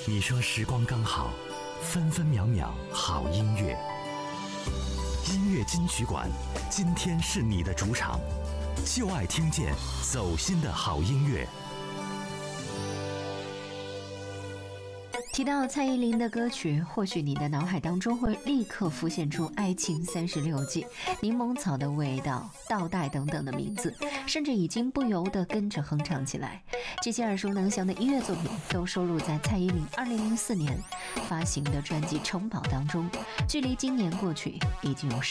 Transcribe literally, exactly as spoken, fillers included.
你说时光刚好，分分秒秒好音乐。音乐金曲馆，今天是你的主场，就爱听见走心的好音乐。 提到蔡依林的歌曲，或许你的脑海当中会立刻浮现出《爱情三十六计》、柠檬草的味道、倒带等等的名字，甚至已经不由得跟着哼唱起来。这些耳熟能详的音乐作品都收录在蔡依林二零零四年发行的专辑《城堡》当中，距离今年过去已经有十